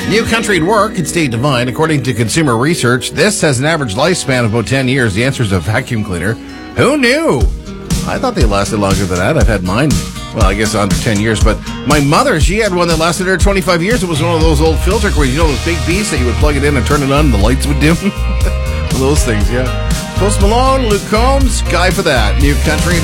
New country at work can stay divine. According to consumer research, this has an average lifespan of about 10 years. The answer is a vacuum cleaner. Who knew? I thought they lasted longer than that. I've had mine, well, I guess under 10 years. But my mother, she had one that lasted her 25 years. It was one of those old filter coils, those big beasts that you would plug it in and turn it on and the lights would dim. Those things, yeah. Post Malone, Luke Combs, Guy for That. New country